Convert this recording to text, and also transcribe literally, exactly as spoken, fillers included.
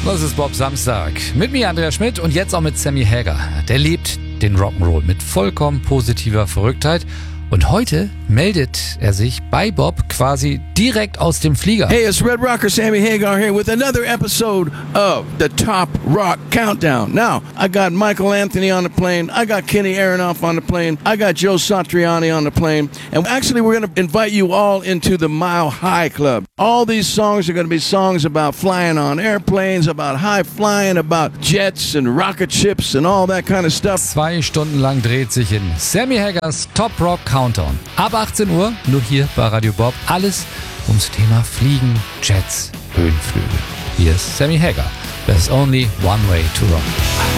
Das ist Bob Samstag. Mit mir Andreas Schmidt und jetzt auch mit Sammy Hagar. Der lebt den Rock'n'Roll mit vollkommen positiver Verrücktheit. Und heute meldet er sich bei Bob quasi direkt aus dem Flieger. Hey, it's Red Rocker Sammy Hagar here with another episode of the Top Rock Countdown. Now, I got Michael Anthony on the plane. I got Kenny Aronoff on the plane. I got Joe Satriani on the plane. And actually, we're going to invite you all into the Mile High Club. All these songs are going to be songs about flying on airplanes, about high flying, about jets and rocket ships and all that kind of stuff. Zwei Stunden lang dreht sich in Sammy Hagars Top Rock Countdown. Ab achtzehn Uhr, nur hier bei Radio Bob. Alles ums Thema Fliegen, Jets, Höhenflüge. Hier ist Sammy Hagar. There's only one way to rock.